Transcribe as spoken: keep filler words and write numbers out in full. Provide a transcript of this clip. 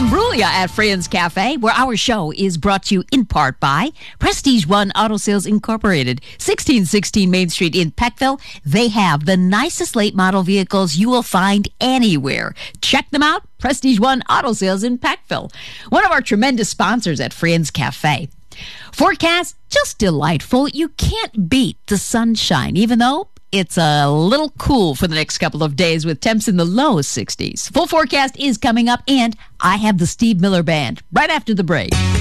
Imbruglia at Friends Cafe, where our show is brought to you in part by Prestige One Auto Sales Incorporated, sixteen sixteen Main Street in Peckville. They have the nicest late model vehicles you will find anywhere. Check them out, Prestige One Auto Sales in Peckville. One of our tremendous sponsors at Friends Cafe. Forecast, just delightful. You can't beat the sunshine, even though it's a little cool for the next couple of days with temps in the low sixties. Full forecast is coming up, and I have the Steve Miller Band right after the break.